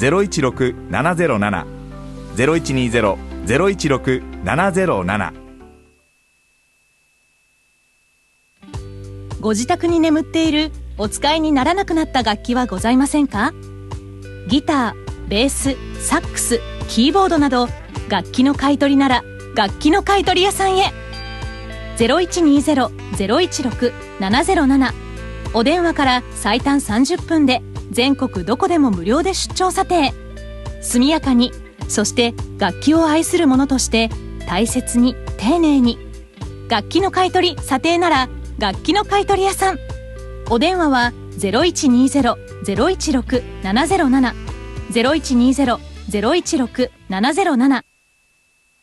0120-016-707 0120-016-707。 ご自宅に眠っているお使いにならなくなった楽器はございませんか？ギター、ベース、サックス、キーボードなど楽器の買い取りなら楽器の買い取り屋さんへ。0120-016-707。お電話から最短30分で全国どこでも無料で出張査定。速やかに、そして楽器を愛する者として大切に丁寧に。楽器の買い取り査定なら楽器の買い取り屋さん。お電話は 0120-016-707 0120-016-707